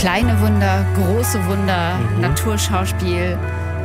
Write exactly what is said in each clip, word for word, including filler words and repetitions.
Kleine Wunder, große Wunder, mhm. Naturschauspiel,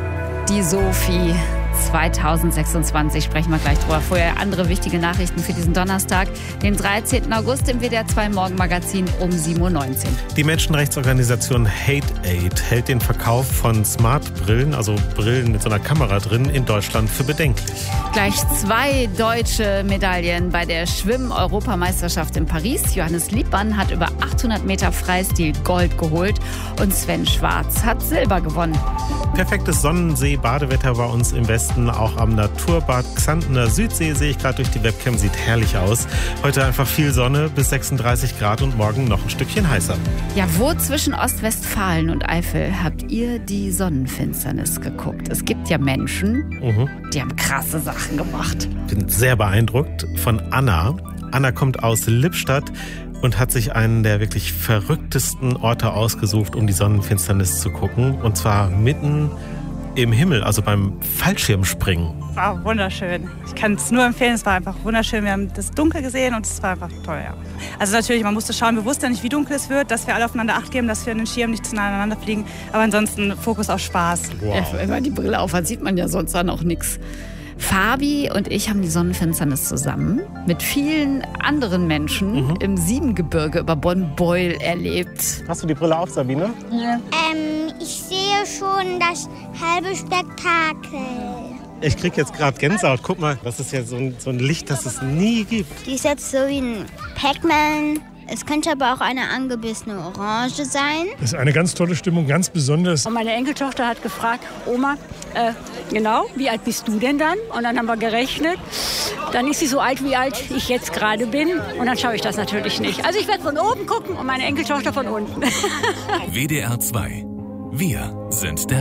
die Sophie. zweitausendsechsundzwanzig sprechen wir gleich drüber. Vorher andere wichtige Nachrichten für diesen Donnerstag, den dreizehnten August im W D R zwei Morgenmagazin um sieben Uhr neunzehn. Die Menschenrechtsorganisation Hate-Aid hält den Verkauf von Smart-Brillen, also Brillen mit so einer Kamera drin, in Deutschland für bedenklich. Gleich zwei deutsche Medaillen bei der Schwimm-Europameisterschaft in Paris. Johannes Liebmann hat über achthundert Meter Freistil Gold geholt und Sven Schwarz hat Silber gewonnen. Perfektes Sonnensee-Badewetter bei uns im Westen. Auch am Naturbad Xantener Südsee sehe ich gerade durch die Webcam, sieht herrlich aus. Heute einfach viel Sonne bis sechsunddreißig Grad und morgen noch ein Stückchen heißer. Ja, wo zwischen Ostwestfalen und Eifel habt ihr die Sonnenfinsternis geguckt? Es gibt ja Menschen, mhm. die haben krasse Sachen gemacht. Ich bin sehr beeindruckt von Anna. Anna kommt aus Lippstadt und hat sich einen der wirklich verrücktesten Orte ausgesucht, um die Sonnenfinsternis zu gucken. Und zwar mitten im Himmel, also beim Fallschirmspringen. War wunderschön. Ich kann es nur empfehlen, es war einfach wunderschön. Wir haben das Dunkel gesehen und es war einfach toll, ja. Also natürlich, man musste schauen, wir wussten ja nicht, wie dunkel es wird, dass wir alle aufeinander Acht geben, dass wir in den Schirm nicht zueinander fliegen. Aber ansonsten Fokus auf Spaß. Wow. Ja, wenn man die Brille auf hat, sieht man ja sonst dann auch nichts. Fabi und ich haben die Sonnenfinsternis zusammen mit vielen anderen Menschen mhm. im Siebengebirge über Bonn-Beuel erlebt. Hast du die Brille auf, Sabine? Ja. Ähm, ich sehe schon das halbe Spektakel. Ich krieg jetzt gerade Gänsehaut. Guck mal, das ist ja so ein, so ein Licht, das es nie gibt. Die ist jetzt so wie ein Pac-Man. Es könnte aber auch eine angebissene Orange sein. Das ist eine ganz tolle Stimmung, ganz besonders. Und meine Enkeltochter hat gefragt, Oma, äh, genau, wie alt bist du denn dann? Und dann haben wir gerechnet. Dann ist sie so alt, wie alt ich jetzt gerade bin. Und dann schaue ich das natürlich nicht. Also ich werde von oben gucken und meine Enkeltochter von unten. W D R zwei. Wir sind der